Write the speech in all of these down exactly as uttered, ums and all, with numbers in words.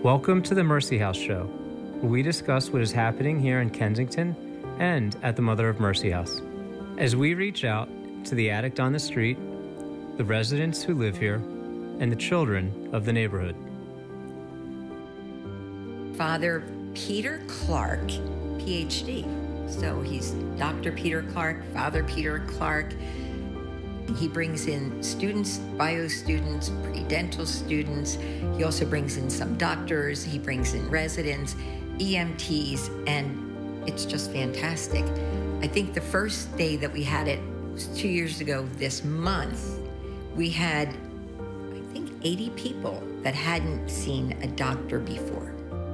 Welcome to the Mercy House Show, where we discuss what is happening here in Kensington and at the Mother of Mercy House. As we reach out to the addict on the street, the residents who live here, and the children of the neighborhood. Father Peter Clark, P H D. So he's Doctor Peter Clark, Father Peter Clark. He brings in students, bio students, pre-dental students. He also brings in some doctors. He brings in residents, E M Ts, and it's just fantastic. I think the first day that we had it was two years ago this month. We had, I think, eighty people that hadn't seen a doctor before.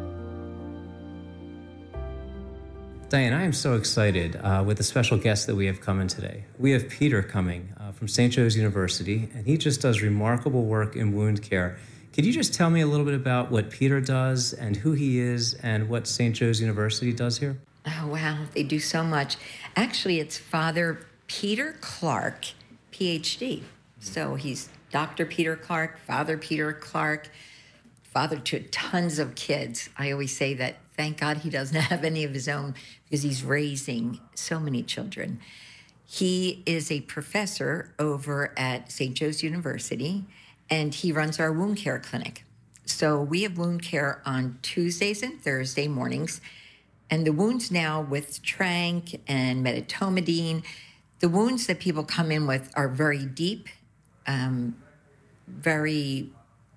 Diane, I am so excited uh, with the special guest that we have coming today. We have Peter coming uh, from Saint Joe's University, and he just does remarkable work in wound care. Could you just tell me a little bit about what Peter does and who he is and what Saint Joe's University does here? Oh, wow, they do so much. Actually, it's Father Peter Clark, P H D. So he's Doctor Peter Clark, Father Peter Clark, father to tons of kids. I always say that thank God he doesn't have any of his own because he's raising so many children. He is a professor over at Saint Joe's University, and he runs our wound care clinic. So we have wound care on Tuesdays and Thursday mornings, and the wounds now with Tranq and medetomidine, the wounds that people come in with are very deep, um, very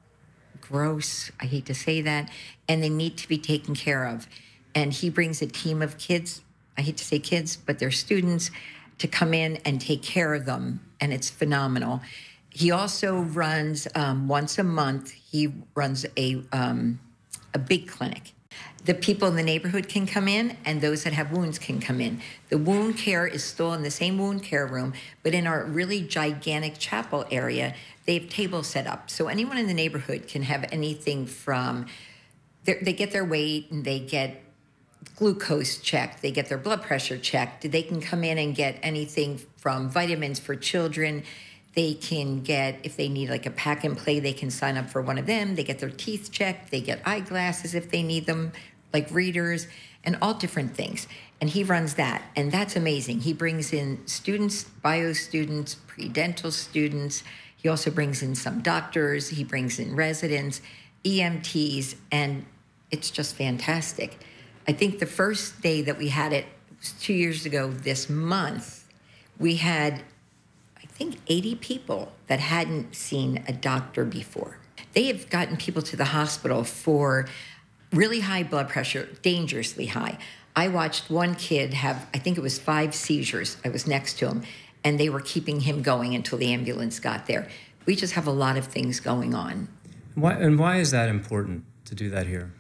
gross, I hate to say that, and they need to be taken care of. And he brings a team of kids, I hate to say kids, but they're students, to come in and take care of them, and it's phenomenal. He also runs, um, once a month, he runs a, um, a big clinic. The people in the neighborhood can come in, and those that have wounds can come in. The wound care is still in the same wound care room, but in our really gigantic chapel area, they have tables set up. So anyone in the neighborhood can have anything from, they get their weight and they get glucose checked, they get their blood pressure checked. They can come in and get anything from vitamins for children. They can get, if they need like a pack and play, they can sign up for one of them. They get their teeth checked. They get eyeglasses if they need them, like readers, and all different things. And he runs that, and that's amazing. He brings in students, bio students, pre-dental students. He also brings in some doctors. He brings in residents, E M Ts, and it's just fantastic. I think the first day that we had it was two years ago this month. We had, I think, eighty people that hadn't seen a doctor before. They have gotten people to the hospital for really high blood pressure, dangerously high. I watched one kid have, I think it was five seizures. I was next to him, and they were keeping him going until the ambulance got there. We just have a lot of things going on. Why, and why is that important to do that here?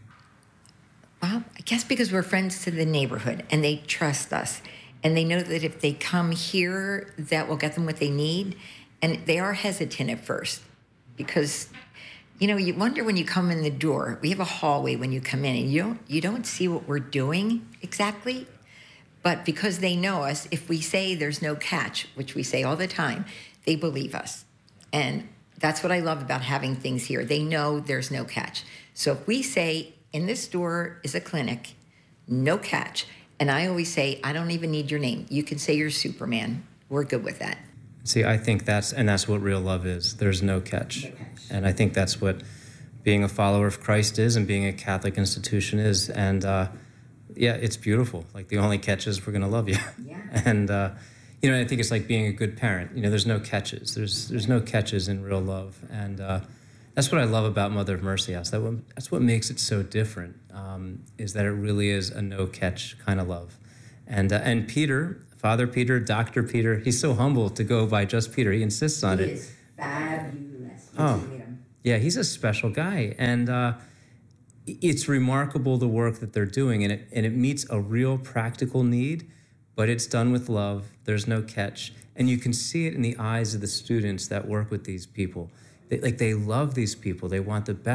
Well, I guess because we're friends to the neighborhood, and they trust us. And they know that if they come here, that will get them what they need. And they are hesitant at first because, you know, you wonder when you come in the door, we have a hallway when you come in, and you don't, you don't see what we're doing exactly. But because they know us, if we say there's no catch, which we say all the time, they believe us. And that's what I love about having things here. They know there's no catch. So if we say, in this door is a clinic, no catch, and I always say, I don't even need your name. You can say you're Superman. We're good with that. See, I think that's, and that's what real love is. There's no catch. No catch. And I think that's what being a follower of Christ is and being a Catholic institution is. And uh, yeah, it's beautiful. Like the only catch is we're going to love you. Yeah. And, uh, you know, I think it's like being a good parent. You know, there's no catches. There's there's no catches in real love. And uh, that's what I love about Mother of Mercy House. That one, that's what makes it so different, um, is that it really is a no-catch kind of love. And uh, and Peter, Father Peter, Doctor Peter, he's so humble to go by just Peter. He insists on he it. He is fabulous. Oh, yeah, he's a special guy. And uh, it's remarkable the work that they're doing, and it, and it meets a real practical need, but it's done with love. There's no catch. And you can see it in the eyes of the students that work with these people. They, like, they love these people. They want the best.